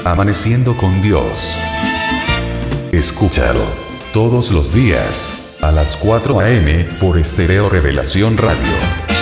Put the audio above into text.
Amaneciendo con Dios. Escúchalo todos los días a las 4 a.m. por Estéreo Revelación Radio.